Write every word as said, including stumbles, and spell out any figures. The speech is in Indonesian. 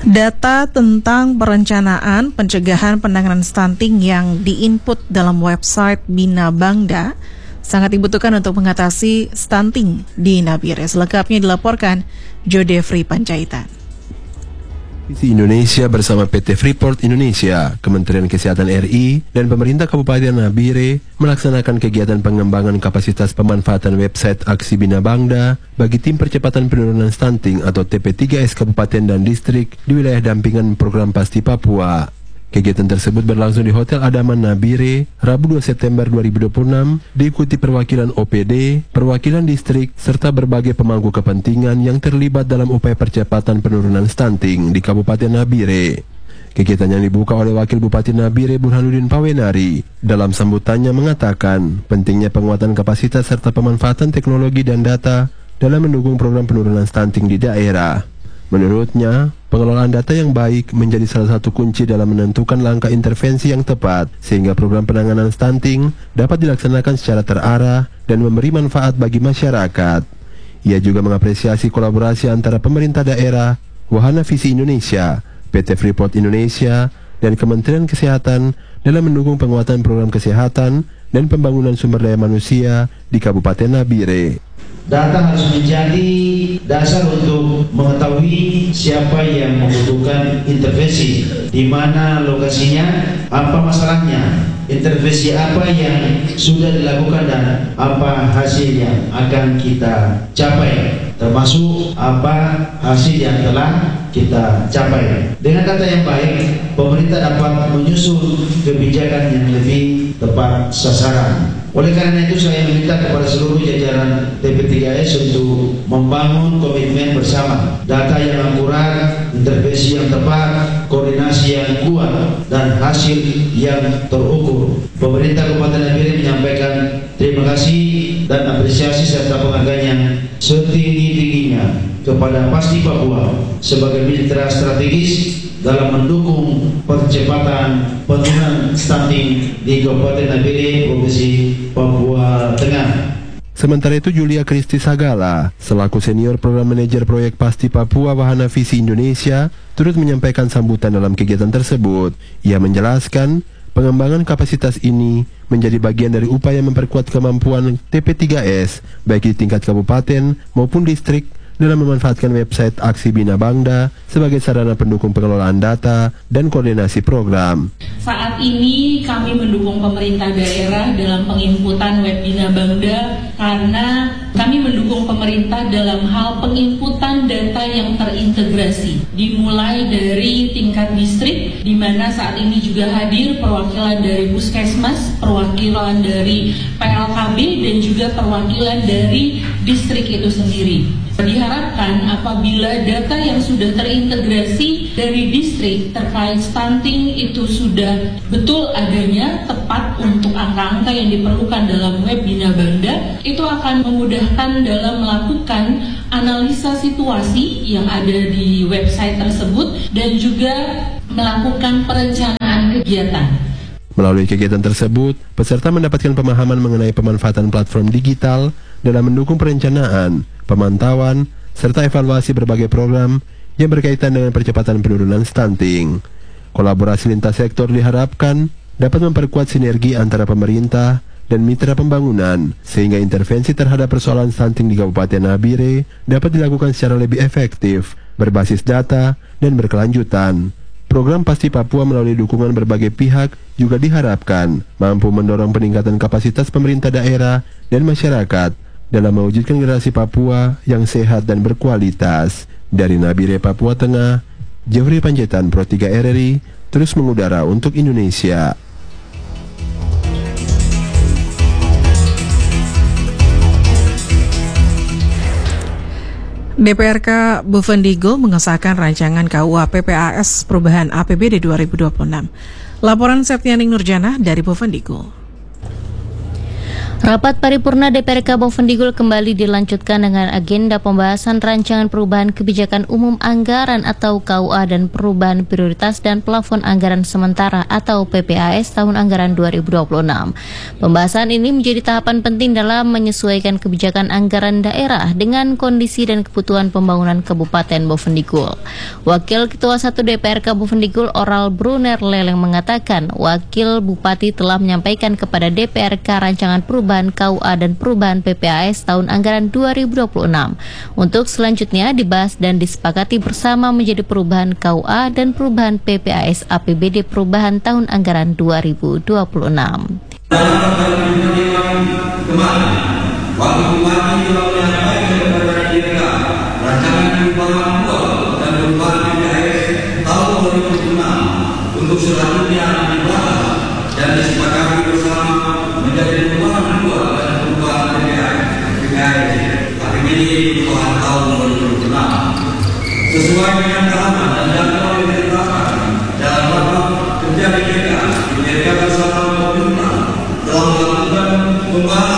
Data tentang perencanaan pencegahan penanganan stunting yang diinput dalam website Bina Bangda sangat dibutuhkan untuk mengatasi stunting di Nabire. Selengkapnya dilaporkan Jodefri Panjaitan. Visi Indonesia bersama P T Freeport Indonesia, Kementerian Kesehatan R I, dan pemerintah Kabupaten Nabire melaksanakan kegiatan pengembangan kapasitas pemanfaatan website Aksi Bina Bangda bagi tim percepatan penurunan stunting atau T P tiga S Kabupaten dan Distrik di wilayah dampingan program Pasti Papua. Kegiatan tersebut berlangsung di Hotel Adaman Nabire, Rabu dua September dua ribu dua puluh enam, diikuti perwakilan O P D, perwakilan distrik, serta berbagai pemangku kepentingan yang terlibat dalam upaya percepatan penurunan stunting di Kabupaten Nabire. Kegiatan yang dibuka oleh Wakil Bupati Nabire Burhanuddin Pawenari dalam sambutannya mengatakan pentingnya penguatan kapasitas serta pemanfaatan teknologi dan data dalam mendukung program penurunan stunting di daerah. Menurutnya, pengelolaan data yang baik menjadi salah satu kunci dalam menentukan langkah intervensi yang tepat sehingga program penanganan stunting dapat dilaksanakan secara terarah dan memberi manfaat bagi masyarakat. Ia juga mengapresiasi kolaborasi antara pemerintah daerah, Wahana Visi Indonesia, P T Freeport Indonesia, dan Kementerian Kesehatan dalam mendukung penguatan program kesehatan dan pembangunan sumber daya manusia di Kabupaten Nabire. Data harus menjadi dasar untuk mengetahui siapa yang membutuhkan intervensi, di mana lokasinya, apa masalahnya, intervensi apa yang sudah dilakukan dan apa hasil yang akan kita capai, termasuk apa hasil yang telah kita capai. Dengan data yang baik, pemerintah dapat menyusun kebijakan yang lebih tepat sasaran. Oleh karena itu saya meminta kepada seluruh jajaran T P tiga S untuk membangun komitmen bersama, data yang akurat, intervensi yang tepat, koordinasi yang kuat, dan hasil yang terukur. Pemerintah Kabupaten Nabire menyampaikan terima kasih dan apresiasi serta penghargaan yang setinggi-tingginya kepada Pasti Papua sebagai mitra strategis dalam mendukung percepatan penurunan stunting di Kabupaten Nabire, Provinsi Papua Tengah. Sementara itu, Julia Kristi Sagala, selaku senior program manajer proyek Pasti Papua Wahana Visi Indonesia, turut menyampaikan sambutan dalam kegiatan tersebut. Ia menjelaskan, pengembangan kapasitas ini menjadi bagian dari upaya memperkuat kemampuan T P tiga S, baik di tingkat kabupaten maupun distrik, dalam memanfaatkan website Aksi Bina Bangda sebagai sarana pendukung pengelolaan data dan koordinasi program. Saat ini kami mendukung pemerintah daerah dalam penginputan web Bina Bangda karena kami mendukung pemerintah dalam hal penginputan data yang terintegrasi, dimulai dari tingkat distrik, di mana saat ini juga hadir perwakilan dari Puskesmas, perwakilan dari P L K B, dan juga perwakilan dari distrik itu sendiri. Diharapkan apabila data yang sudah terintegrasi dari distrik terkait stunting itu sudah betul adanya, tepat untuk angka-angka yang diperlukan dalam web Bina Bangda, itu akan memudahkan dalam melakukan analisa situasi yang ada di website tersebut dan juga melakukan perencanaan kegiatan. Melalui kegiatan tersebut, peserta mendapatkan pemahaman mengenai pemanfaatan platform digital dalam mendukung perencanaan, pemantauan, serta evaluasi berbagai program yang berkaitan dengan percepatan penurunan stunting. Kolaborasi lintas sektor diharapkan dapat memperkuat sinergi antara pemerintah dan mitra pembangunan, sehingga intervensi terhadap persoalan stunting di Kabupaten Nabire dapat dilakukan secara lebih efektif, berbasis data, dan berkelanjutan. Program Pasti Papua melalui dukungan berbagai pihak juga diharapkan mampu mendorong peningkatan kapasitas pemerintah daerah dan masyarakat dalam mewujudkan generasi Papua yang sehat dan berkualitas. Dari Nabire, Papua Tengah, Jeffrey Panjaitan, Pro tiga R R I, terus mengudara untuk Indonesia. D P R K Bovendigul mengesahkan rancangan K U A P P A S perubahan A P B D dua ribu dua puluh enam. Laporan Septianing Nurjana dari Bovendigul. Rapat paripurna D P R Kabupaten kembali dilanjutkan dengan agenda pembahasan rancangan perubahan kebijakan umum anggaran atau K U A dan perubahan prioritas dan plafon anggaran sementara atau P P A S tahun anggaran dua ribu dua puluh enam. Pembahasan ini menjadi tahapan penting dalam menyesuaikan kebijakan anggaran daerah dengan kondisi dan kebutuhan pembangunan Kabupaten Bovendigul. Wakil Ketua satu D P R Kabupaten Digul Oral Brunner Leleng mengatakan, Wakil Bupati telah menyampaikan kepada D P R K rancangan perubahan K U A dan perubahan P P A S tahun anggaran dua ribu dua puluh enam. Untuk selanjutnya dibahas dan disepakati bersama menjadi perubahan K U A dan perubahan P P A S A P B D perubahan tahun anggaran dua ribu dua puluh enam. Untuk selanjutnya dibahas dan disepakati bersama menjadi perubahan dua dan perubahan P P A S A P B D perubahan tahun dua ribu dua puluh enam sesuai dengan tahapan dan jadwal yang ditetapkan dalam rapat kerja B K K. B K K bersama pemerintah telah melakukan pembahasan